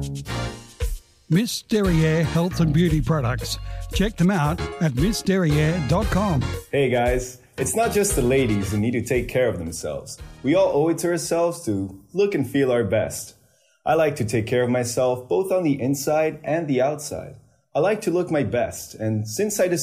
Miss Derriere Health and Beauty Products. Check them out at missderriere.com. Hey guys, it's not just the ladies who need to take care of themselves. We all owe it to ourselves to look and feel our best. I like to take care of myself both on the inside and the outside. I like to look my best, and since I